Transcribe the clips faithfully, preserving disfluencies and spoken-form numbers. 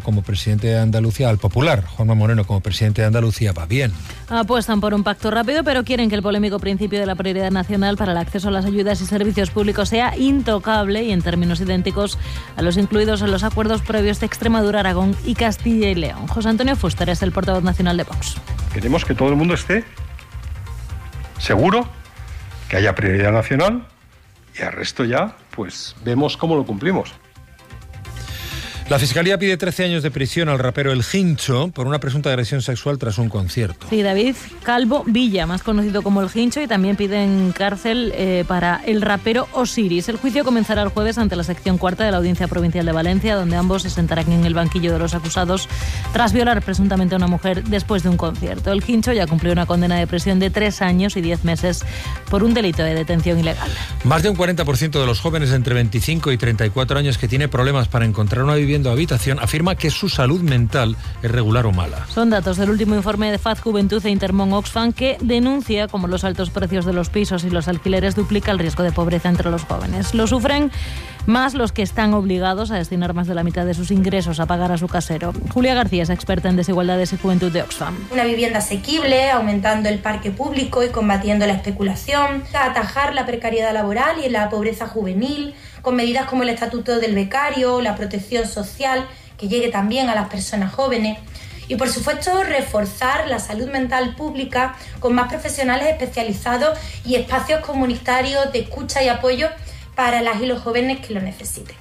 como presidente de Andalucía, al popular Juanma Moreno como presidente de Andalucía, va bien. Apuestan por un pacto rápido, pero quieren que el polémico principio de la prioridad nacional para el acceso a las ayudas y servicios públicos sea intocable y en términos idénticos a los incluidos en los acuerdos previos de Extremadura, Aragón y Castilla y León. José Antonio Fuster es el portavoz nacional de Vox. Queremos que todo el mundo esté seguro, que haya prioridad nacional y al resto ya, pues vemos cómo lo cumplimos. La Fiscalía pide trece años de prisión al rapero El Hincho por una presunta agresión sexual tras un concierto. Sí, David Calvo Villa, más conocido como El Hincho, y también piden cárcel eh, para el rapero Osiris. El juicio comenzará el jueves ante la sección cuarta de la Audiencia Provincial de Valencia, donde ambos se sentarán en el banquillo de los acusados tras violar presuntamente a una mujer después de un concierto. El Hincho ya cumplió una condena de prisión de tres años y diez meses por un delito de detención ilegal. Más de un cuarenta por ciento de los jóvenes de entre veinticinco y treinta y cuatro años que tiene problemas para encontrar una vivienda habitación afirma que su salud mental es regular o mala. Son datos del último informe de Faz Juventud e Intermón Oxfam, que denuncia cómo los altos precios de los pisos y los alquileres duplica el riesgo de pobreza entre los jóvenes. Lo sufren más los que están obligados a destinar más de la mitad de sus ingresos a pagar a su casero. Julia García es experta en desigualdades y juventud de Oxfam. Una vivienda asequible, aumentando el parque público y combatiendo la especulación, atajar la precariedad laboral y la pobreza juvenil, con medidas como el estatuto del becario, la protección social, que llegue también a las personas jóvenes. Y, por supuesto, reforzar la salud mental pública con más profesionales especializados y espacios comunitarios de escucha y apoyo para las y los jóvenes que lo necesiten.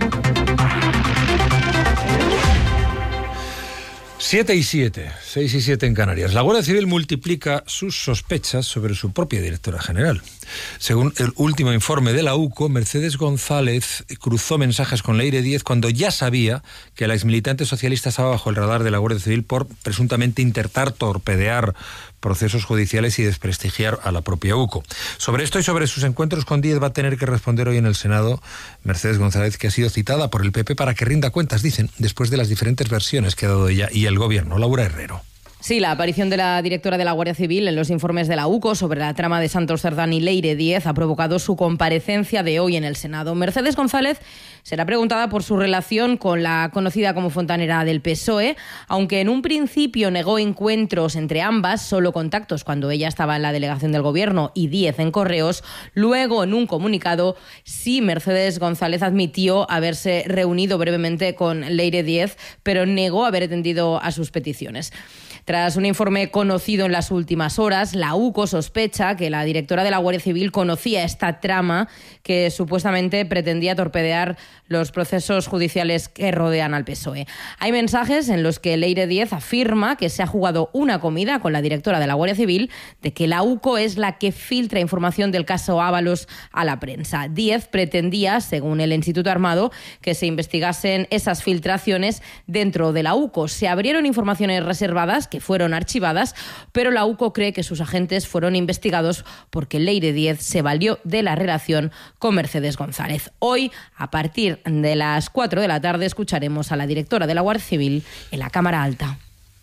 siete y siete, seis y siete en Canarias. La Guardia Civil multiplica sus sospechas sobre su propia directora general. Según el último informe de la U C O, Mercedes González cruzó mensajes con Leire Díez cuando ya sabía que la exmilitante socialista estaba bajo el radar de la Guardia Civil por presuntamente intentar torpedear procesos judiciales y desprestigiar a la propia U C O. Sobre esto y sobre sus encuentros con Díez va a tener que responder hoy en el Senado Mercedes González, que ha sido citada por el P P para que rinda cuentas, dicen, después de las diferentes versiones que ha dado ella y el gobierno. Laura Herrero. Sí, la aparición de la directora de la Guardia Civil en los informes de la U C O sobre la trama de Santos Cerdán y Leire Díez ha provocado su comparecencia de hoy en el Senado. Mercedes González será preguntada por su relación con la conocida como fontanera del P S O E, aunque en un principio negó encuentros entre ambas, solo contactos cuando ella estaba en la delegación del Gobierno y Díez en Correos. Luego, en un comunicado, sí, Mercedes González admitió haberse reunido brevemente con Leire Díez, pero negó haber atendido a sus peticiones. Tras un informe conocido en las últimas horas, la U C O sospecha que la directora de la Guardia Civil conocía esta trama que supuestamente pretendía torpedear los procesos judiciales que rodean al P S O E. Hay mensajes en los que Leire Díez afirma que se ha jugado una comida con la directora de la Guardia Civil, de que la U C O es la que filtra información del caso Ábalos a la prensa. Díez pretendía, según el Instituto Armado, que se investigasen esas filtraciones dentro de la U C O. Se abrieron informaciones reservadas que fueron archivadas, pero la U C O cree que sus agentes fueron investigados porque Leire Díez se valió de la relación con Mercedes González. Hoy, a partir de las cuatro de la tarde, escucharemos a la directora de la Guardia Civil en la Cámara Alta.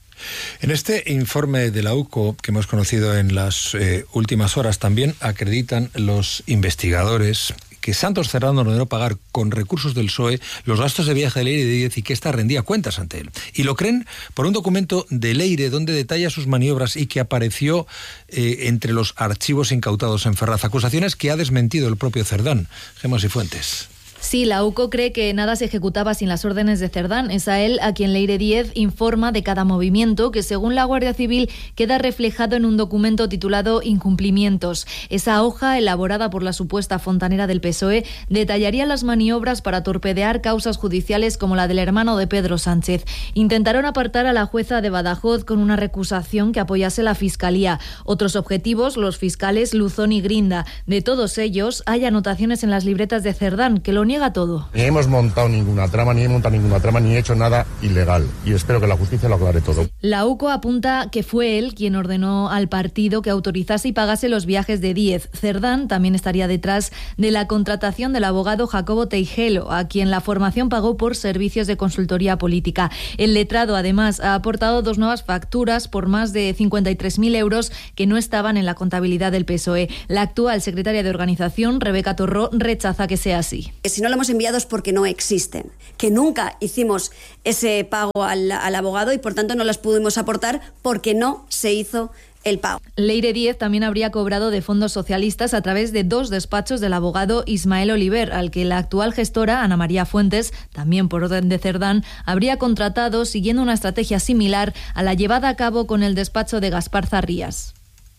En este informe de la U C O que hemos conocido en las eh, últimas horas, también acreditan los investigadores que Santos Cerdán ordenó pagar con recursos del P S O E los gastos de viaje de Leire Díez y que ésta rendía cuentas ante él. Y lo creen por un documento de Leire donde detalla sus maniobras y que apareció eh, entre los archivos incautados en Ferraz. Acusaciones que ha desmentido el propio Cerdán. Gemma Cifuentes. Sí, la U C O cree que nada se ejecutaba sin las órdenes de Cerdán. Es a él a quien Leire Díez informa de cada movimiento que, según la Guardia Civil, queda reflejado en un documento titulado Incumplimientos. Esa hoja, elaborada por la supuesta fontanera del P S O E, detallaría las maniobras para torpedear causas judiciales como la del hermano de Pedro Sánchez. Intentaron apartar a la jueza de Badajoz con una recusación que apoyase la Fiscalía. Otros objetivos, los fiscales Luzón y Grinda. De todos ellos, hay anotaciones en las libretas de Cerdán, que lo niega todo. Ni hemos montado ninguna trama, ni he montado ninguna trama, ni he hecho nada ilegal. Y espero que la justicia lo aclare todo. La U C O apunta que fue él quien ordenó al partido que autorizase y pagase los viajes de Díez. Cerdán también estaría detrás de la contratación del abogado Jacobo Teijelo, a quien la formación pagó por servicios de consultoría política. El letrado, además, ha aportado dos nuevas facturas por más de cincuenta y tres mil euros que no estaban en la contabilidad del P S O E. La actual secretaria de organización, Rebeca Torró, rechaza que sea así. Es si no lo hemos enviado es porque no existen, que nunca hicimos ese pago al, al abogado y por tanto no las pudimos aportar porque no se hizo el pago. Leire Díez también habría cobrado de fondos socialistas a través de dos despachos del abogado Ismael Oliver, al que la actual gestora, Ana María Fuentes, también por orden de Cerdán, habría contratado siguiendo una estrategia similar a la llevada a cabo con el despacho de Gaspar Zarrías.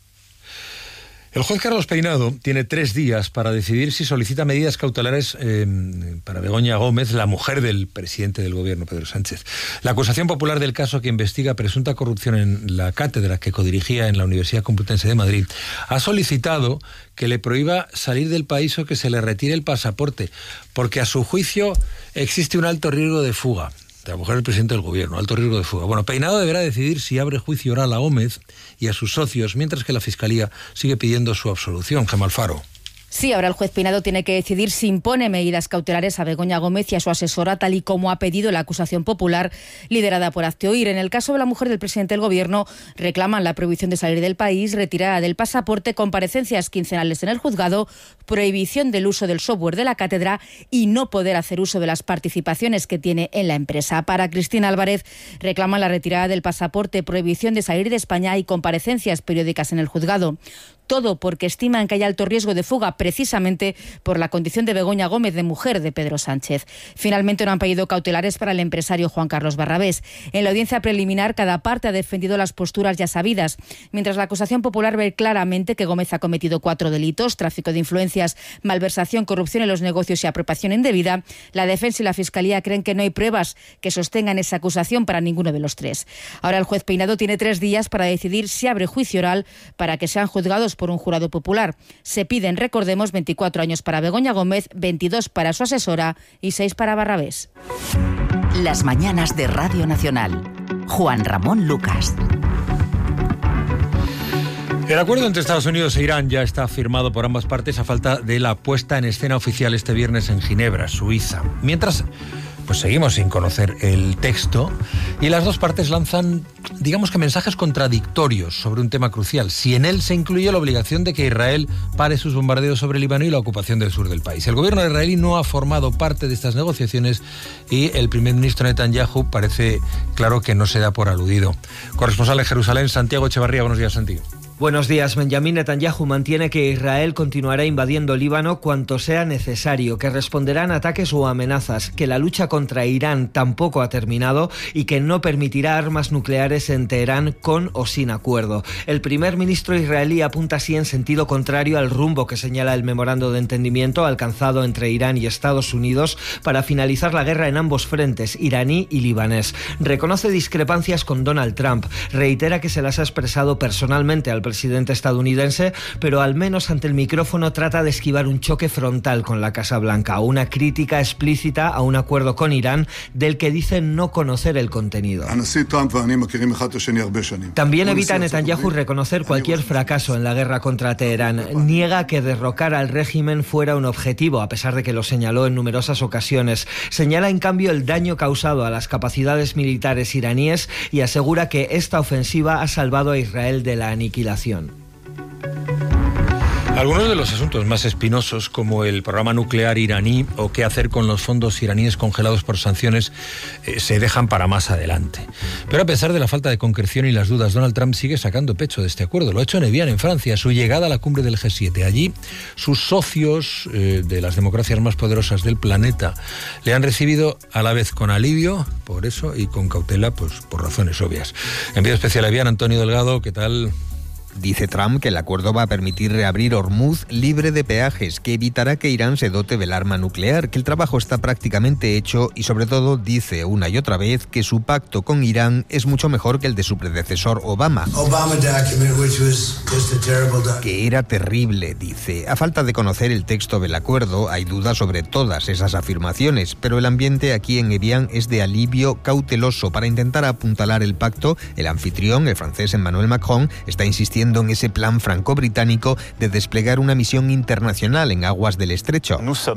El juez Carlos Peinado tiene tres días para decidir si solicita medidas cautelares eh, para Begoña Gómez, la mujer del presidente del gobierno, Pedro Sánchez. La acusación popular del caso que investiga presunta corrupción en la cátedra que codirigía en la Universidad Complutense de Madrid ha solicitado que le prohíba salir del país o que se le retire el pasaporte, porque a su juicio existe un alto riesgo de fuga. De la mujer del presidente del gobierno, alto riesgo de fuga. Bueno, Peinado deberá decidir si abre juicio oral a Gómez y a sus socios, mientras que la Fiscalía sigue pidiendo su absolución. Gemma Alfaro. Sí, ahora el juez Peinado tiene que decidir si impone medidas cautelares a Begoña Gómez y a su asesora, tal y como ha pedido la acusación popular liderada por Hazte Oír. En el caso de la mujer del presidente del gobierno, reclaman la prohibición de salir del país, retirada del pasaporte, comparecencias quincenales en el juzgado, prohibición del uso del software de la cátedra y no poder hacer uso de las participaciones que tiene en la empresa. Para Cristina Álvarez, reclaman la retirada del pasaporte, prohibición de salir de España y comparecencias periódicas en el juzgado. Todo porque estiman que hay alto riesgo de fuga precisamente por la condición de Begoña Gómez, de mujer de Pedro Sánchez. Finalmente no han pedido cautelares para el empresario Juan Carlos Barrabés. En la audiencia preliminar, cada parte ha defendido las posturas ya sabidas. Mientras la acusación popular ve claramente que Gómez ha cometido cuatro delitos: tráfico de influencias, malversación, corrupción en los negocios y apropiación indebida, la defensa y la Fiscalía creen que no hay pruebas que sostengan esa acusación para ninguno de los tres. Ahora el juez Peinado tiene tres días para decidir si abre juicio oral para que sean juzgados por un jurado popular. Se piden, recordemos, veinticuatro años para Begoña Gómez, veintidós para su asesora y seis para Barrabés. Las mañanas de Radio Nacional. Juan Ramón Lucas. El acuerdo entre Estados Unidos e Irán ya está firmado por ambas partes a falta de la puesta en escena oficial este viernes en Ginebra, Suiza. Mientras, pues seguimos sin conocer el texto y las dos partes lanzan, digamos que mensajes contradictorios sobre un tema crucial. Si en él se incluye la obligación de que Israel pare sus bombardeos sobre el Líbano y la ocupación del sur del país. El gobierno israelí no ha formado parte de estas negociaciones y el primer ministro Netanyahu parece claro que no se da por aludido. Corresponsal en Jerusalén, Santiago Echevarría. Buenos días, Santi. Buenos días. Benjamín Netanyahu mantiene que Israel continuará invadiendo Líbano cuanto sea necesario, que responderán ataques o amenazas, que la lucha contra Irán tampoco ha terminado y que no permitirá armas nucleares en Teherán con o sin acuerdo. El primer ministro israelí apunta así en sentido contrario al rumbo que señala el memorando de entendimiento alcanzado entre Irán y Estados Unidos para finalizar la guerra en ambos frentes, iraní y libanés. Reconoce discrepancias con Donald Trump, reitera que se las ha expresado personalmente al presidente estadounidense, pero al menos ante el micrófono trata de esquivar un choque frontal con la Casa Blanca, una crítica explícita a un acuerdo con Irán del que dice no conocer el contenido. También evita Netanyahu reconocer cualquier fracaso en la guerra contra Teherán. Niega que derrocar al régimen fuera un objetivo, a pesar de que lo señaló en numerosas ocasiones. Señala en cambio el daño causado a las capacidades militares iraníes y asegura que esta ofensiva ha salvado a Israel de la aniquilación. Algunos de los asuntos más espinosos, como el programa nuclear iraní o qué hacer con los fondos iraníes congelados por sanciones, eh, se dejan para más adelante. Pero a pesar de la falta de concreción y las dudas, Donald Trump sigue sacando pecho de este acuerdo. Lo ha hecho en Evian, en Francia, su llegada a la cumbre del G siete. Allí, sus socios eh, de las democracias más poderosas del planeta le han recibido a la vez con alivio, por eso, y con cautela, pues por razones obvias. Envío especial a Evian, Antonio Delgado, ¿qué tal? Dice Trump que el acuerdo va a permitir reabrir Hormuz libre de peajes, que evitará que Irán se dote del arma nuclear, que el trabajo está prácticamente hecho y sobre todo dice una y otra vez que su pacto con Irán es mucho mejor que el de su predecesor Obama. Obama document, which was just a terrible document. Que era terrible, dice. A falta de conocer el texto del acuerdo, hay dudas sobre todas esas afirmaciones, pero el ambiente aquí en Evian es de alivio cauteloso. Para intentar apuntalar el pacto, el anfitrión, el francés Emmanuel Macron, está insistiendo incluyendo en ese plan franco-británico de desplegar una misión internacional en aguas del estrecho.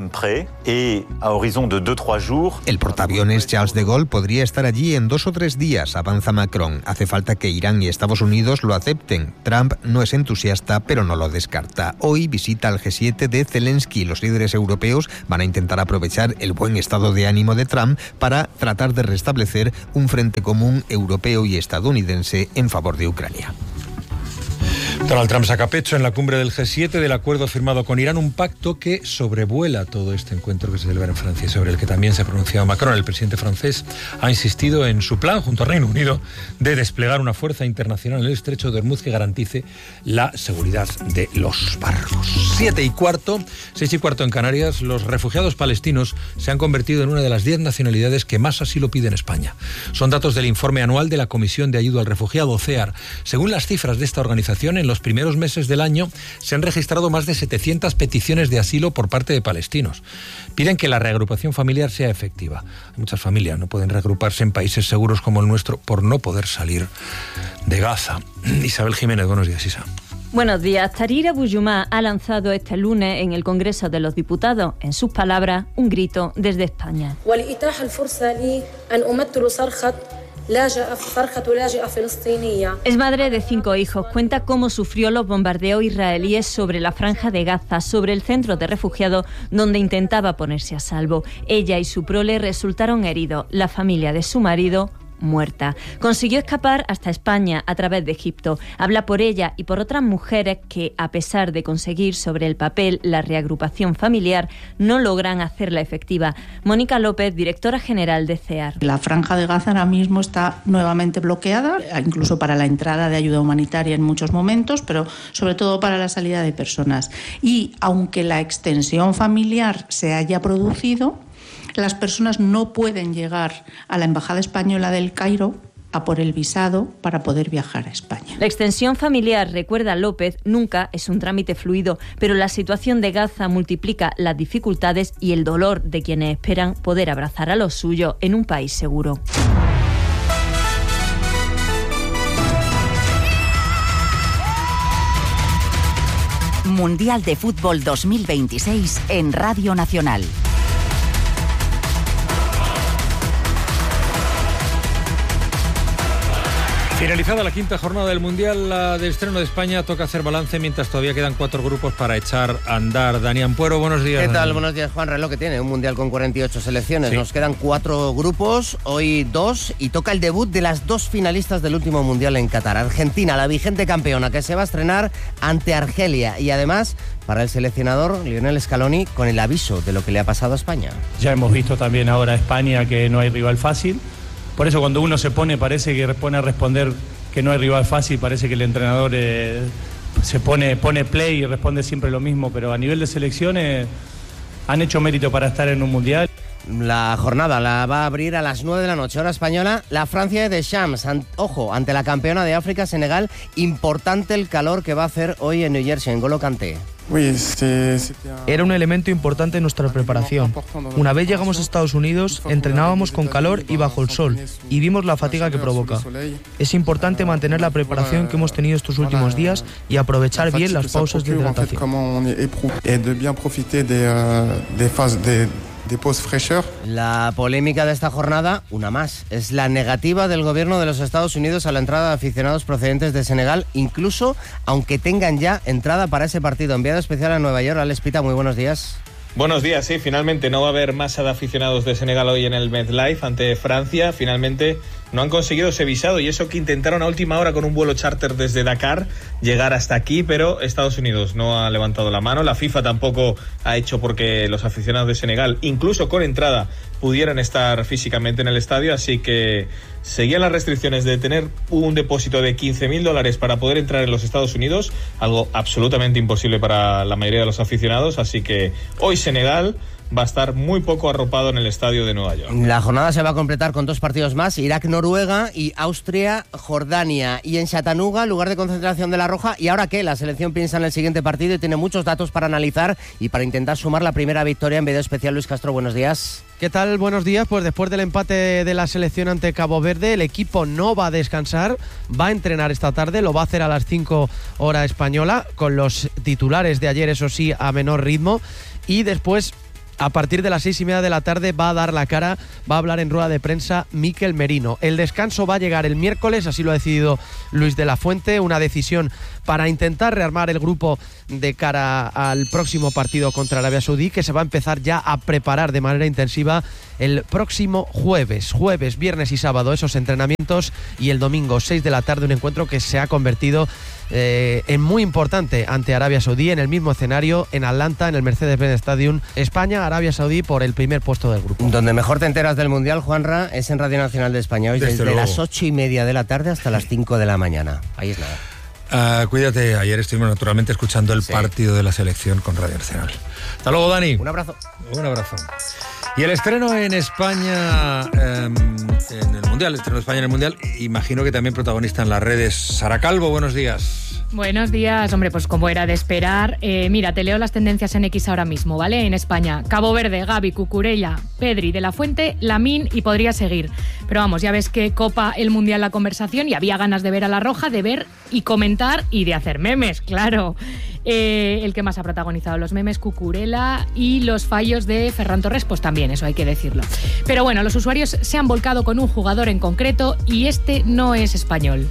El portaaviones Charles de Gaulle podría estar allí en dos o tres días, avanza Macron. Hace falta que Irán y Estados Unidos lo acepten. Trump no es entusiasta, pero no lo descarta. Hoy visita al G siete de Zelensky. Los líderes europeos van a intentar aprovechar el buen estado de ánimo de Trump para tratar de restablecer un frente común europeo y estadounidense en favor de Ucrania. Donald Trump saca pecho en la cumbre del G siete del acuerdo firmado con Irán, un pacto que sobrevuela todo este encuentro que se celebra en Francia, sobre el que también se ha pronunciado Macron. El presidente francés ha insistido en su plan, junto al Reino Unido, de desplegar una fuerza internacional en el estrecho de Hormuz que garantice la seguridad de los barcos. Siete y cuarto, seis y cuarto en Canarias, los refugiados palestinos se han convertido en una de las diez nacionalidades que más asilo pide en España. Son datos del informe anual de la Comisión de Ayuda al Refugiado, C E A R. Según las cifras de esta organización, en los primeros meses del año se han registrado más de setecientas peticiones de asilo por parte de palestinos. Piden que la reagrupación familiar sea efectiva. Muchas familias no pueden reagruparse en países seguros como el nuestro por no poder salir de Gaza. Isabel Jiménez, buenos días, Isa. Buenos días. Tahrir Abu Jumah ha lanzado este lunes en el Congreso de los Diputados, en sus palabras, un grito desde España. Es madre de cinco hijos. Cuenta cómo sufrió los bombardeos israelíes sobre la franja de Gaza, sobre el centro de refugiados donde intentaba ponerse a salvo. Ella y su prole resultaron heridos. La familia de su marido muerta. Consiguió escapar hasta España a través de Egipto. Habla por ella y por otras mujeres que, a pesar de conseguir sobre el papel la reagrupación familiar, no logran hacerla efectiva. Mónica López, directora general de C E A R. La franja de Gaza ahora mismo está nuevamente bloqueada, incluso para la entrada de ayuda humanitaria en muchos momentos, pero sobre todo para la salida de personas. Y aunque la extensión familiar se haya producido, las personas no pueden llegar a la Embajada Española del Cairo a por el visado para poder viajar a España. La extensión familiar, recuerda López, nunca es un trámite fluido, pero la situación de Gaza multiplica las dificultades y el dolor de quienes esperan poder abrazar a los suyos en un país seguro. Mundial de Fútbol dos mil veintiséis en Radio Nacional. Finalizada la quinta jornada del Mundial la de estreno de España, toca hacer balance mientras todavía quedan cuatro grupos para echar a andar. Dani Ampuero, buenos días. ¿Qué tal? Dani. Buenos días, Juan. Reloj que tiene un Mundial con cuarenta y ocho selecciones. Sí. Nos quedan cuatro grupos, hoy dos, y toca el debut de las dos finalistas del último Mundial en Qatar. Argentina, la vigente campeona, que se va a estrenar ante Argelia. Y además, para el seleccionador Lionel Scaloni, con el aviso de lo que le ha pasado a España. Ya hemos visto también ahora a España que no hay rival fácil. Por eso cuando uno se pone, parece que pone a responder que no hay rival fácil, parece que el entrenador eh, se pone, pone play y responde siempre lo mismo, pero a nivel de selecciones han hecho mérito para estar en un Mundial. La jornada la va a abrir a las nueve de la noche, hora española, la Francia de Deschamps. An- ojo, ante la campeona de África, Senegal. Importante el calor que va a hacer hoy en New Jersey, en N'Golo Kanté. Era un elemento importante en nuestra preparación. Una vez llegamos a Estados Unidos, entrenábamos con calor y bajo el sol, y vimos la fatiga que provoca. Es importante mantener la preparación que hemos tenido estos últimos días y aprovechar bien las pausas de hidratación. La polémica de esta jornada, una más, es la negativa del gobierno de los Estados Unidos a la entrada de aficionados procedentes de Senegal, incluso aunque tengan ya entrada para ese partido. Enviado especial a Nueva York, Alex Pita, muy buenos días. Buenos días, sí, finalmente no va a haber masa de aficionados de Senegal hoy en el MetLife ante Francia. Finalmente no han conseguido ese visado, y eso que intentaron a última hora con un vuelo charter desde Dakar llegar hasta aquí, pero Estados Unidos no ha levantado la mano. La FIFA tampoco ha hecho porque los aficionados de Senegal, incluso con entrada, pudieran estar físicamente en el estadio, así que seguían las restricciones de tener un depósito de quince mil dólares para poder entrar en los Estados Unidos, algo absolutamente imposible para la mayoría de los aficionados, así que hoy Senegal va a estar muy poco arropado en el estadio de Nueva York. La jornada se va a completar con dos partidos más, Irak-Noruega y Austria-Jordania. Y en Chattanooga, lugar de concentración de la Roja. ¿Y ahora qué? La selección piensa en el siguiente partido y tiene muchos datos para analizar y para intentar sumar la primera victoria en video especial. Luis Castro, buenos días. ¿Qué tal? Buenos días. Pues después del empate de la selección ante Cabo Verde, el equipo no va a descansar, va a entrenar esta tarde, lo va a hacer a las cinco hora española, con los titulares de ayer, eso sí, a menor ritmo, y después, a partir de las seis y media de la tarde, va a dar la cara, va a hablar en rueda de prensa Mikel Merino. El descanso va a llegar el miércoles, así lo ha decidido Luis de la Fuente, una decisión para intentar rearmar el grupo de cara al próximo partido contra Arabia Saudí, que se va a empezar ya a preparar de manera intensiva el próximo jueves, jueves, viernes y sábado, esos entrenamientos, y el domingo, seis de la tarde, un encuentro que se ha convertido eh, en muy importante ante Arabia Saudí, en el mismo escenario, en Atlanta, en el Mercedes-Benz Stadium, España, Arabia Saudí, por el primer puesto del grupo. Donde mejor te enteras del Mundial, Juanra, es en Radio Nacional de España, hoy desde, desde las ocho y media de la tarde hasta las cinco de la mañana. Ahí es nada. Uh, cuídate, ayer estuvimos naturalmente escuchando el sí. partido de la selección con Radio Nacional. Hasta luego, Dani. Un abrazo. Un abrazo. Y el estreno en España, eh, en el Mundial, el estreno de España en el Mundial, imagino que también protagonista en las redes. Sara Calvo, buenos días. Buenos días, hombre, pues como era de esperar, eh, mira, te leo las tendencias en X ahora mismo, ¿vale? En España, Cabo Verde, Gavi, Cucurella, Pedri, De la Fuente, Lamín y podría seguir. Pero vamos, ya ves que copa el Mundial la conversación y había ganas de ver a la Roja, de ver y comentar y de hacer memes, claro. Eh, el que más ha protagonizado los memes, Cucurella, y los fallos de Ferran Torres, pues también, eso hay que decirlo. Pero bueno, los usuarios se han volcado con un jugador en concreto y este no es español.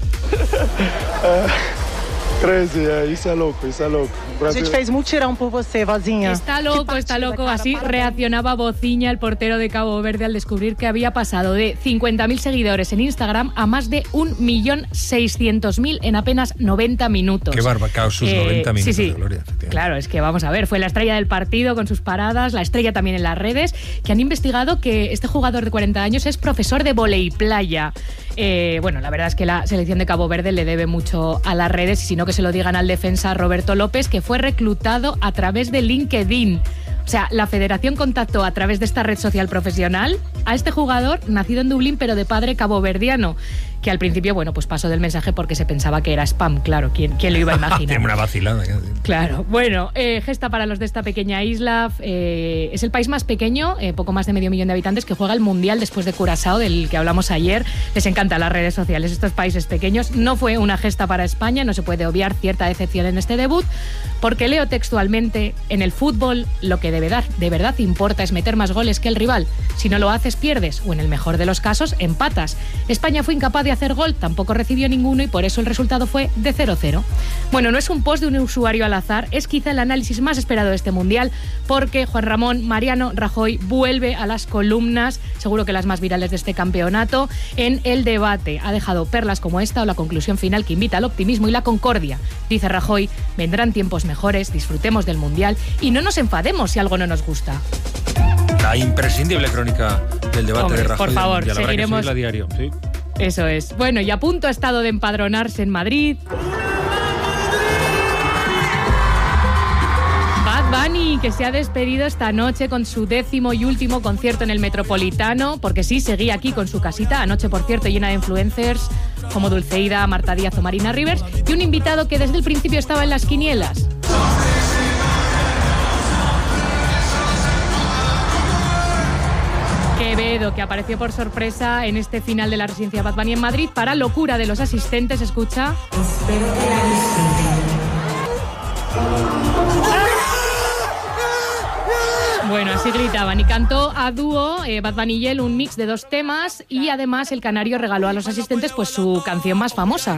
Crazy, é, isso é louco, isso é louco. A gente fez mutirão por você, vozinha. Está loco, está loco. Así reaccionaba Bocinha, el portero de Cabo Verde, al descubrir que había pasado de cincuenta mil seguidores en Instagram a más de un millón seiscientos mil en apenas noventa minutos. Qué barbacoa, sus eh, noventa minutos sí, sí. de gloria. Claro, es que vamos a ver, fue la estrella del partido con sus paradas, la estrella también en las redes, que han investigado que este jugador de cuarenta años es profesor de vóley playa. Eh, bueno, la verdad es que la selección de Cabo Verde le debe mucho a las redes, y si no que se lo digan al defensa Roberto López, que fue reclutado a través de LinkedIn. O sea, la federación contactó a través de esta red social profesional a este jugador, nacido en Dublín, pero de padre caboverdiano, que al principio, bueno, pues pasó del mensaje porque se pensaba que era spam, claro, ¿quién, quién lo iba a imaginar? Tiene una vacilada. Claro, bueno, eh, gesta para los de esta pequeña isla, eh, es el país más pequeño, eh, poco más de medio millón de habitantes, que juega el Mundial después de Curazao, del que hablamos ayer. Les encantan las redes sociales, estos países pequeños. No fue una gesta para España, no se puede obviar cierta decepción en este debut, porque leo textualmente, en el fútbol lo que de verdad, de verdad importa es meter más goles que el rival. Si no lo haces, pierdes, o en el mejor de los casos, empatas. España fue incapaz de hacer gol, tampoco recibió ninguno, y por eso el resultado fue de cero cero. Bueno, no es un post de un usuario al azar, es quizá el análisis más esperado de este Mundial, porque Juan Ramón Mariano Rajoy vuelve a las columnas, seguro que las más virales de este campeonato, en El Debate. Ha dejado perlas como esta o la conclusión final que invita al optimismo y la concordia. Dice Rajoy, vendrán tiempos mejores, disfrutemos del Mundial y no nos enfademos si algo no nos gusta. La imprescindible crónica del debate Hombre, de Rajoy. Por favor, del mundial, seguiremos. La diario, ¿sí? Eso es. Bueno, y a punto ha estado de empadronarse en Madrid Bad Bunny, que se ha despedido esta noche con su décimo y último concierto en el Metropolitano, porque sí, seguía aquí con su casita, anoche por cierto llena de influencers como Dulceida, Marta Díaz o Marina Rivers, y un invitado que desde el principio estaba en las quinielas. Quevedo, que apareció por sorpresa en este final de la residencia Bad Bunny en Madrid, para locura de los asistentes, escucha. Espero que la disfruten. Bueno, así gritaban, y cantó a dúo eh, Bad Bunny y él un mix de dos temas, y además el canario regaló a los asistentes pues su canción más famosa.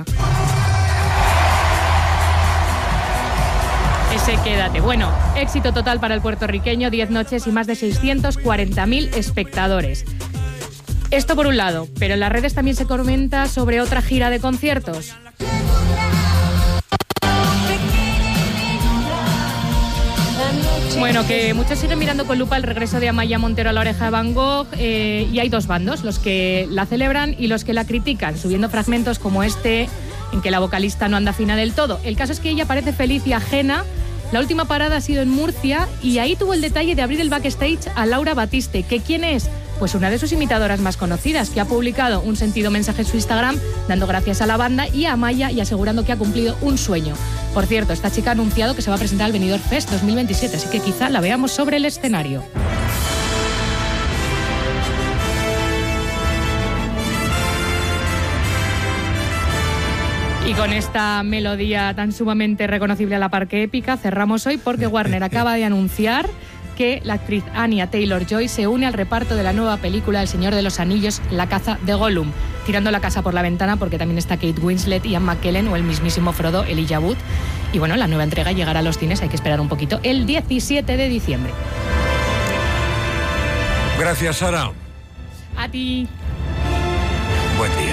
Ese Quédate. Bueno, éxito total para el puertorriqueño, diez noches y más de seiscientos cuarenta mil espectadores. Esto por un lado, pero en las redes también se comenta sobre otra gira de conciertos. Bueno, que muchos siguen mirando con lupa el regreso de Amaya Montero a La Oreja de Van Gogh, eh, y hay dos bandos, los que la celebran y los que la critican, subiendo fragmentos como este en que la vocalista no anda fina del todo. El caso es que ella parece feliz y ajena La última parada ha sido en Murcia y ahí tuvo el detalle de abrir el backstage a Laura Batiste, que ¿quién es? Pues una de sus imitadoras más conocidas, que ha publicado un sentido mensaje en su Instagram dando gracias a la banda y a Amaya y asegurando que ha cumplido un sueño. Por cierto, esta chica ha anunciado que se va a presentar al Benidorm Fest dos mil veintisiete, así que quizá la veamos sobre el escenario. Y con esta melodía tan sumamente reconocible a la par que épica, cerramos hoy porque Warner acaba de anunciar que la actriz Anya Taylor-Joy se une al reparto de la nueva película El Señor de los Anillos, La caza de Gollum, tirando la casa por la ventana porque también está Kate Winslet, Ian McKellen o el mismísimo Frodo, Elijah Wood. Y bueno, la nueva entrega llegará a los cines, hay que esperar un poquito, el diecisiete de diciembre. Gracias, Sara. A ti. Buen día.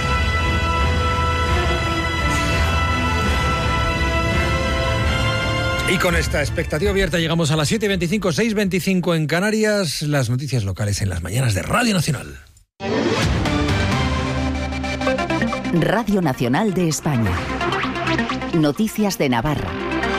Y con esta expectativa abierta llegamos a las siete y veinticinco, seis y veinticinco en Canarias, las noticias locales en las mañanas de Radio Nacional. Radio Nacional de España. Noticias de Navarra.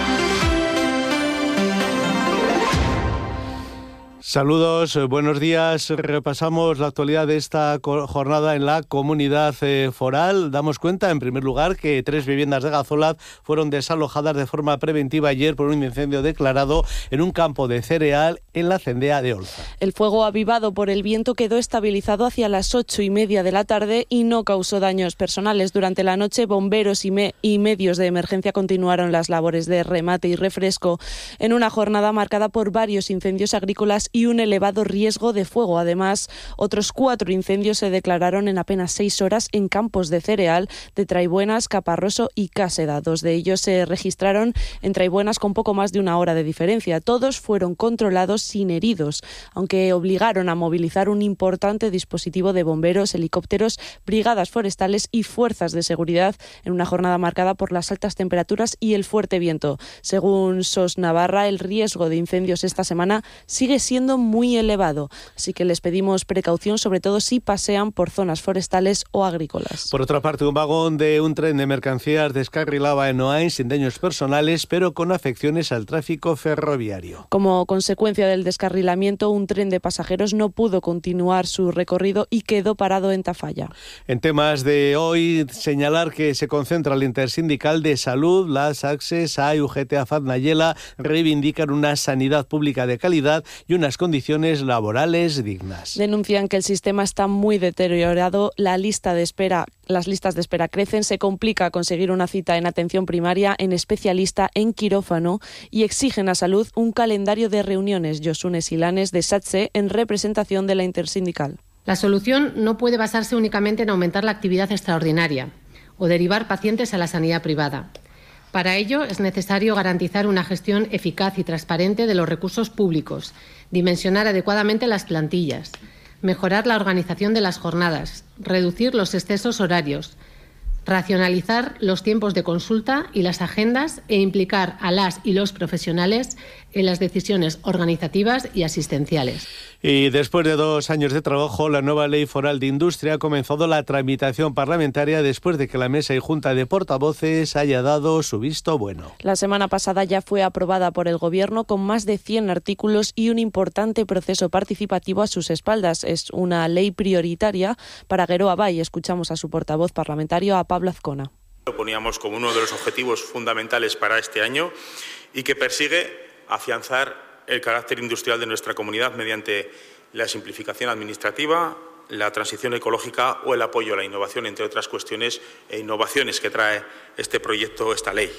Saludos, buenos días. Repasamos la actualidad de esta jornada en la comunidad eh, foral. Damos cuenta, en primer lugar, que tres viviendas de Gazolaz fueron desalojadas de forma preventiva ayer por un incendio declarado en un campo de cereal en la cendea de Olza. El fuego avivado por el viento quedó estabilizado hacia las ocho y media de la tarde y no causó daños personales. Durante la noche, bomberos y, me y medios de emergencia continuaron las labores de remate y refresco en una jornada marcada por varios incendios agrícolas y un elevado riesgo de fuego. Además, otros cuatro incendios se declararon en apenas seis horas en campos de cereal de Traibuenas, Caparroso y Cáseda. Dos de ellos se registraron en Traibuenas con poco más de una hora de diferencia. Todos fueron controlados sin heridos, aunque obligaron a movilizar un importante dispositivo de bomberos, helicópteros, brigadas forestales y fuerzas de seguridad en una jornada marcada por las altas temperaturas y el fuerte viento. Según SOS Navarra, el riesgo de incendios esta semana sigue siendo muy elevado, así que les pedimos precaución, sobre todo si pasean por zonas forestales o agrícolas. Por otra parte, un vagón de un tren de mercancías descarrilaba en Oain sin daños personales, pero con afecciones al tráfico ferroviario. Como consecuencia del descarrilamiento, un tren de pasajeros no pudo continuar su recorrido y quedó parado en Tafalla. En temas de hoy, señalar que se concentra el Intersindical de Salud, las AXES, A, U G T, AFAD, Nayela, reivindican una sanidad pública de calidad y unas condiciones laborales dignas. Denuncian que el sistema está muy deteriorado, la lista de espera, las listas de espera crecen, se complica conseguir una cita en atención primaria, en especialista, en quirófano y exigen a Salud un calendario de reuniones. Josune Silanes de SATSE en representación de la Intersindical. La solución no puede basarse únicamente en aumentar la actividad extraordinaria o derivar pacientes a la sanidad privada. Para ello es necesario garantizar una gestión eficaz y transparente de los recursos públicos, dimensionar adecuadamente las plantillas, mejorar la organización de las jornadas, reducir los excesos horarios, racionalizar los tiempos de consulta y las agendas e implicar a las y los profesionales en las decisiones organizativas y asistenciales. Y después de dos años de trabajo, la nueva Ley Foral de Industria ha comenzado la tramitación parlamentaria después de que la Mesa y Junta de Portavoces haya dado su visto bueno. La semana pasada ya fue aprobada por el Gobierno con más de cien artículos y un importante proceso participativo a sus espaldas. Es una ley prioritaria para Geroa Bai. Escuchamos a su portavoz parlamentario, a Pablo Azcona. Lo poníamos como uno de los objetivos fundamentales para este año y que persigue afianzar el carácter industrial de nuestra comunidad mediante la simplificación administrativa, la transición ecológica o el apoyo a la innovación, entre otras cuestiones e innovaciones que trae este proyecto, esta ley.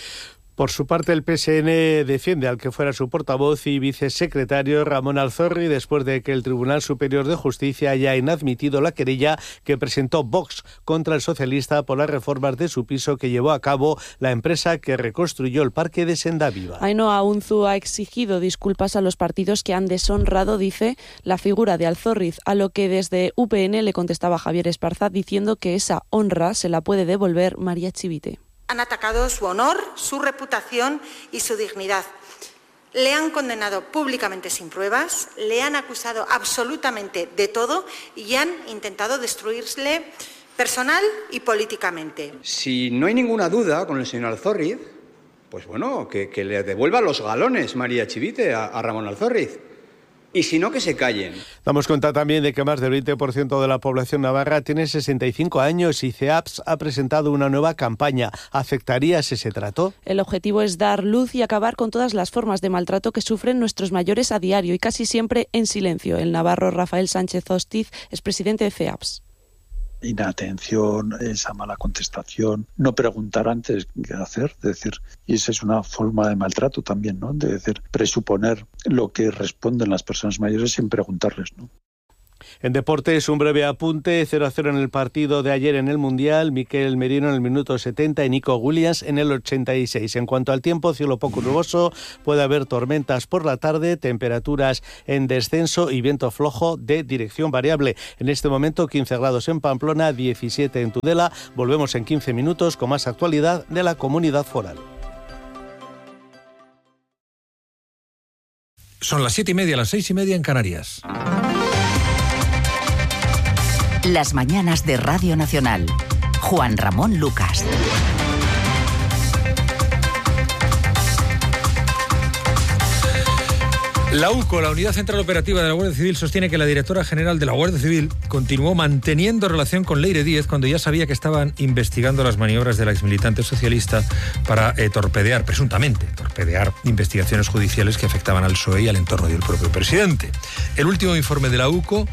Por su parte, el P S N defiende al que fuera su portavoz y vicesecretario Ramón Alzorri después de que el Tribunal Superior de Justicia haya inadmitido la querella que presentó Vox contra el socialista por las reformas de su piso que llevó a cabo la empresa que reconstruyó el parque de Sendaviva. Ainhoa Unzu ha exigido disculpas a los partidos que han deshonrado, dice, la figura de Alzorriz, a lo que desde U P N le contestaba Javier Esparza diciendo que esa honra se la puede devolver María Chivite. Han atacado su honor, su reputación y su dignidad. Le han condenado públicamente sin pruebas, le han acusado absolutamente de todo y han intentado destruirle personal y políticamente. Si no hay ninguna duda con el señor Alzorriz, pues bueno, que, que le devuelva los galones María Chivite a, a Ramón Alzorriz. Y si no, que se callen. Damos cuenta también de que más del veinte por ciento de la población navarra tiene sesenta y cinco años y CEAPS ha presentado una nueva campaña. ¿Afectaría si se trató? El objetivo es dar luz y acabar con todas las formas de maltrato que sufren nuestros mayores a diario y casi siempre en silencio. El navarro Rafael Sánchez Hostiz es presidente de CEAPS. Inatención, esa mala contestación, no preguntar antes qué hacer, es decir, y esa es una forma de maltrato también, ¿no? De decir, presuponer lo que responden las personas mayores sin preguntarles, ¿no? En deportes, un breve apunte, cero a cero en el partido de ayer en el Mundial, Miquel Merino en el minuto setenta y Nico Williams en el ochenta y seis. En cuanto al tiempo, cielo poco nuboso, puede haber tormentas por la tarde, temperaturas en descenso y viento flojo de dirección variable. En este momento, quince grados en Pamplona, diecisiete en Tudela. Volvemos en quince minutos con más actualidad de la comunidad foral. Son las siete y media, las seis y media en Canarias. Las mañanas de Radio Nacional. Juan Ramón Lucas. La U C O, la Unidad Central Operativa de la Guardia Civil, sostiene que la directora general de la Guardia Civil continuó manteniendo relación con Leire Díez cuando ya sabía que estaban investigando las maniobras de la exmilitante socialista para eh, torpedear, presuntamente, torpedear investigaciones judiciales que afectaban al P S O E y al entorno del propio presidente. El último informe de la U C O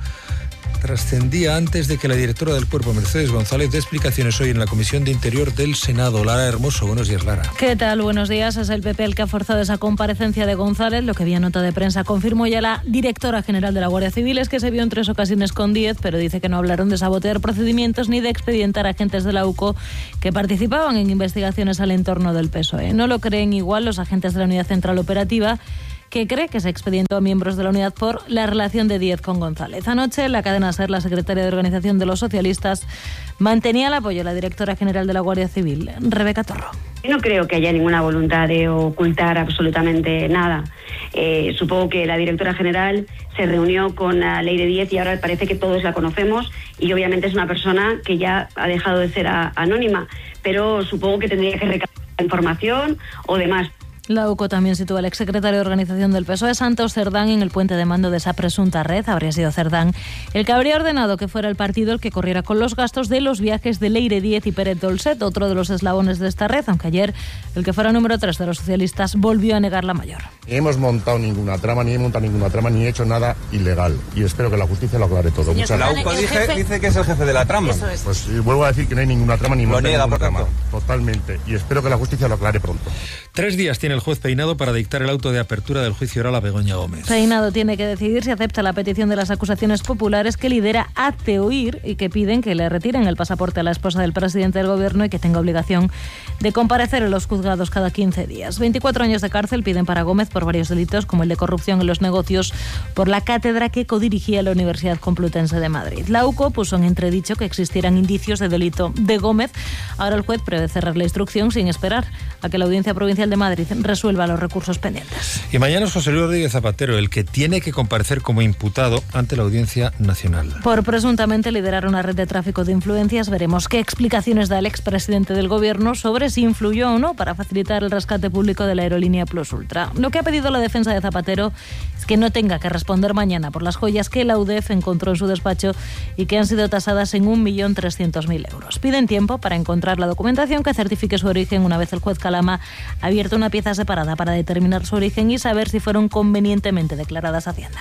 trascendía antes de que la directora del Cuerpo, Mercedes González, dé explicaciones hoy en la Comisión de Interior del Senado. Lara Hermoso, buenos días, Lara. ¿Qué tal? Buenos días. Es el P P el que ha forzado esa comparecencia de González. Lo que vía nota de prensa confirmó ya la directora general de la Guardia Civil es que se vio en tres ocasiones con Díez, pero dice que no hablaron de sabotear procedimientos ni de expedientar a agentes de la U C O que participaban en investigaciones al entorno del P S O E. No lo creen igual los agentes de la Unidad Central Operativa, que cree que se expedientó a miembros de la unidad por la relación de Díez con González. Anoche, en la cadena SER, la secretaria de Organización de los Socialistas mantenía el apoyo a la directora general de la Guardia Civil, Rebeca Torro. Yo no creo que haya ninguna voluntad de ocultar absolutamente nada. Eh, supongo que la directora general se reunió con la Leire Díez y ahora parece que todos la conocemos y obviamente es una persona que ya ha dejado de ser a, anónima, pero supongo que tendría que recabar información o demás. La U C O también sitúa al exsecretario de Organización del P S O E, Santos Cerdán, en el puente de mando de esa presunta red. Habría sido Cerdán el que habría ordenado que fuera el partido el que corriera con los gastos de los viajes de Leire Díez y Pérez Dolcet, otro de los eslabones de esta red, aunque ayer el que fuera número tres de los socialistas volvió a negar la mayor. Ni hemos montado ninguna trama, ni he montado ninguna trama, ni he hecho nada ilegal. Y espero que la justicia lo aclare todo. Señor, Muchas la U C O dice, dice que es el jefe de la trama. Eso es. Pues y vuelvo a decir que no hay ninguna trama ni lo niega, por tanto. Totalmente. Y espero que la justicia lo aclare pronto. Tres días tiene el juez Peinado para dictar el auto de apertura del juicio oral a Begoña Gómez. Peinado tiene que decidir si acepta la petición de las acusaciones populares que lidera Hazte Oír y que piden que le retiren el pasaporte a la esposa del presidente del gobierno y que tenga obligación de comparecer en los juzgados cada quince días. veinticuatro años de cárcel piden para Gómez por varios delitos como el de corrupción en los negocios por la cátedra que codirigía la Universidad Complutense de Madrid. La U C O puso en entredicho que existieran indicios de delito de Gómez. Ahora el juez prevé cerrar la instrucción sin esperar a que la Audiencia Provincial de Madrid resuelva los recursos pendientes. Y mañana es José Luis Rodríguez Zapatero el que tiene que comparecer como imputado ante la Audiencia Nacional. Por presuntamente liderar una red de tráfico de influencias, veremos qué explicaciones da el expresidente del gobierno sobre si influyó o no para facilitar el rescate público de la aerolínea Plus Ultra. Lo que ha pedido la defensa de Zapatero es que no tenga que responder mañana por las joyas que la U D E F encontró en su despacho y que han sido tasadas en un millón trescientos mil euros. Piden tiempo para encontrar la documentación que certifique su origen una vez el juez Calama ha abierto una pieza separada para determinar su origen y saber si fueron convenientemente declaradas a Hacienda.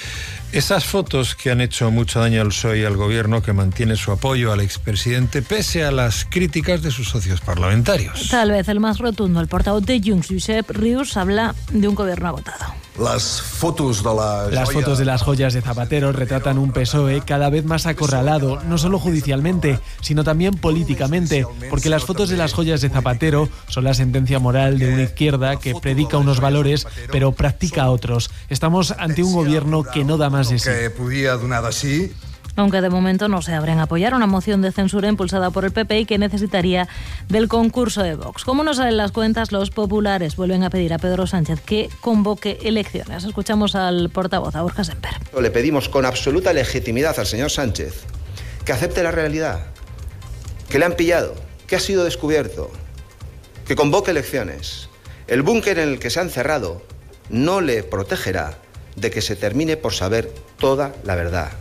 Esas fotos que han hecho mucho daño al P S O E y al gobierno, que mantiene su apoyo al expresidente pese a las críticas de sus socios parlamentarios. Tal vez el más rotundo, el portavoz de Junts, Josep Rius, habla de un gobierno agotado. Las fotos de la Las joya... fotos de las joyas de Zapatero retratan un P S O E cada vez más acorralado, no solo judicialmente, sino también políticamente, porque las fotos de las joyas de Zapatero son la sentencia moral de una izquierda que predica unos valores, pero practica otros. Estamos ante un gobierno que no da más de sí. Que podía donar así. Aunque de momento no se abren a apoyar una moción de censura impulsada por el P P y que necesitaría del concurso de Vox. Como no salen las cuentas, los populares vuelven a pedir a Pedro Sánchez que convoque elecciones. Escuchamos al portavoz, a Borja Semper. Le pedimos con absoluta legitimidad al señor Sánchez que acepte la realidad, que le han pillado, que ha sido descubierto, que convoque elecciones, El búnker en el que se ha encerrado no le protegerá de que se termine por saber toda la verdad.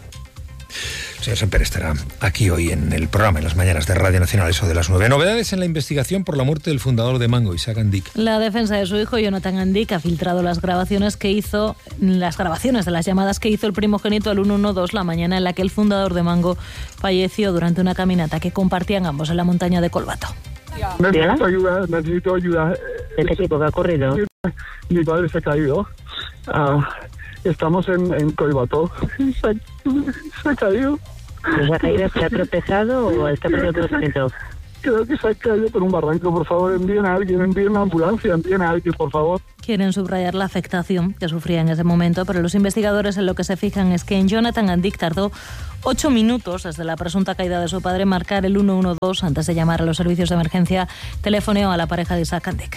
Señor Semper estará aquí hoy en el programa, en las mañanas de Radio Nacional, eso de las nueve. Novedades en la investigación por la muerte del fundador de Mango, Isaac Andic. La defensa de su hijo, Jonathan Andic, ha filtrado las grabaciones que hizo, las grabaciones de las llamadas que hizo el primogénito al ciento doce la mañana en la que el fundador de Mango falleció durante una caminata que compartían ambos en la montaña de Colbato. Necesito ayuda, necesito ayuda. ¿De qué tipo que ha ocurrido? Mi padre se ha caído. Uh, estamos en, en Colbato. Se, se ha caído. ¿Se ha caído? ¿Se ha tropezado o está perdiendo conocimiento? Creo que se ha caído por un barranco. Por favor, envíen a alguien, envíen una ambulancia, envíen a alguien, por favor. Quieren subrayar la afectación que sufría en ese momento, pero los investigadores en lo que se fijan es que en Jonathan Andic tardó ocho minutos desde la presunta caída de su padre marcar el ciento doce antes de llamar a los servicios de emergencia. Telefoneó a la pareja de Isaac Andic.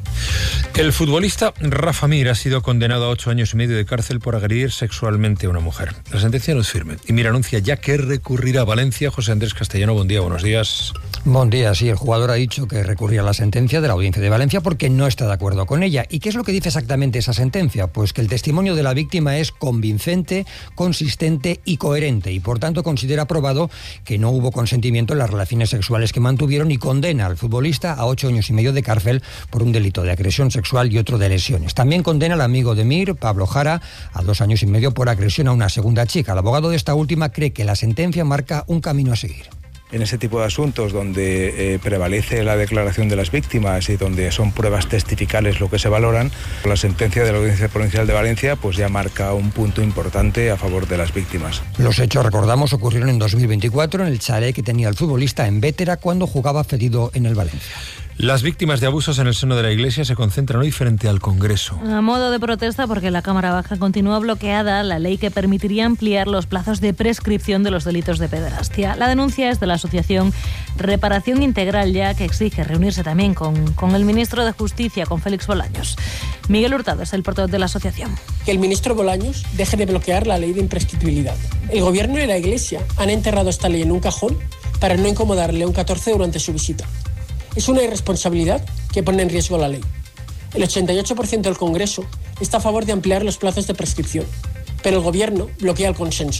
El futbolista Rafa Mir ha sido condenado a ocho años y medio de cárcel por agredir sexualmente a una mujer. La sentencia no es firme y Mir anuncia ya que recurrirá a Valencia. José Andrés Castellano, buen día, buenos días. Buen día, sí, el jugador ha dicho que recurría a la sentencia de la Audiencia de Valencia porque no está de acuerdo con ella. ¿Y qué es lo que dice exactamente esa sentencia? Pues que el testimonio de la víctima es convincente, consistente y coherente y por tanto considera probado que no hubo consentimiento en las relaciones sexuales que mantuvieron y condena al futbolista a ocho años y medio de cárcel por un delito de agresión sexual y otro de lesiones. También condena al amigo de Mir, Pablo Jara, a dos años y medio por agresión a una segunda chica. El abogado de esta última cree que la sentencia marca un camino a seguir. En ese tipo de asuntos donde eh, prevalece la declaración de las víctimas y donde son pruebas testificales lo que se valoran, la sentencia de la Audiencia Provincial de Valencia pues ya marca un punto importante a favor de las víctimas. Los hechos, recordamos, ocurrieron en dos mil veinticuatro en el chalet que tenía el futbolista en Bétera cuando jugaba cedido en el Valencia. Las víctimas de abusos en el seno de la Iglesia se concentran hoy frente al Congreso. A modo de protesta porque la Cámara Baja continúa bloqueada la ley que permitiría ampliar los plazos de prescripción de los delitos de pederastia. La denuncia es de la asociación Reparación Integral Ya, que exige reunirse también con, con el ministro de Justicia, con Félix Bolaños. Miguel Hurtado es el portavoz de la asociación. Que el ministro Bolaños deje de bloquear la ley de imprescriptibilidad. El Gobierno y la Iglesia han enterrado esta ley en un cajón para no incomodar a León catorce durante su visita. Es una irresponsabilidad que pone en riesgo la ley. El ochenta y ocho por ciento del Congreso está a favor de ampliar los plazos de prescripción, pero el Gobierno bloquea el consenso.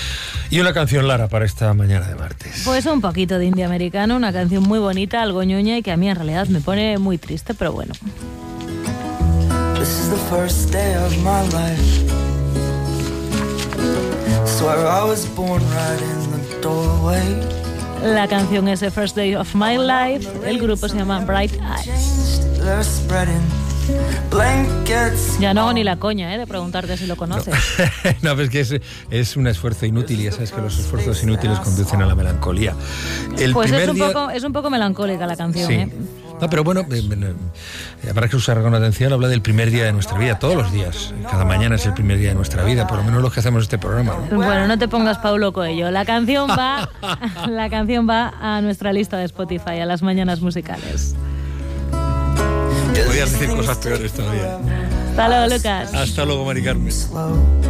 Y una canción, Lara, para esta mañana de martes. Pues un poquito de indie americano, una canción muy bonita, algo ñoña y que a mí en realidad me pone muy triste, pero bueno. This is the first day of my life. Swear I was born right in the doorway. La canción es The First Day of My Life, el grupo se llama Bright Eyes. Ya no hago ni la coña, ¿eh? de preguntarte si lo conoces. No, no, es que es, es un esfuerzo inútil y ya sabes que los esfuerzos inútiles conducen a la melancolía. El pues primer es un, día... poco, es un poco melancólica la canción, sí. ¿eh? No, pero bueno, eh, eh, habrá que usar con atención. Habla del primer día de nuestra vida, todos los días. Cada mañana es el primer día de nuestra vida, por lo menos los que hacemos este programa, ¿no? Bueno, no te pongas Paulo Coelho. La canción va, la canción va a nuestra lista de Spotify, a las mañanas musicales. Podrías decir cosas peores todavía. Hasta luego, Lucas. Hasta luego, Mari Carmen.